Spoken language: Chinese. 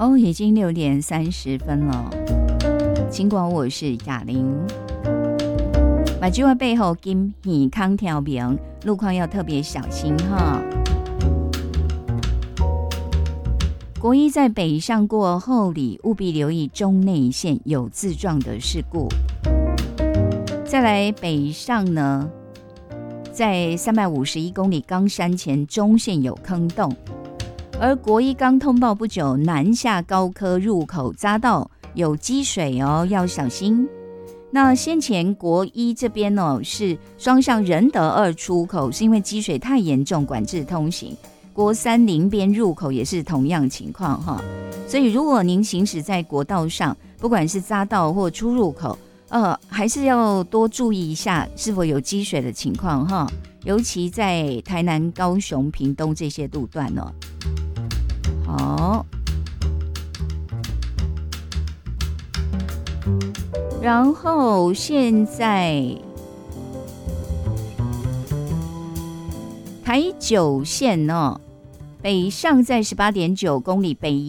哦，已经6:30了。尽管我是雅玲，目睭的背后金耳康条明，路况要特别小心哈。国一在北上过后里，务必留意中内线有自撞的事故。再来北上呢，在351公里冈山前中线有坑洞，而国一刚通报不久，南下高科入口匝道有积水哦，要小心。那先前国一这边哦是双向仁德2出口，是因为积水太严重，管制通行。国三林边入口也是同样情况哈，所以如果您行驶在国道上，不管是匝道或出入口，还是要多注意一下是否有积水的情况哈，尤其在台南、高雄、屏东这些路段哦。好，然后现在台9线哦，北上在18.9公里北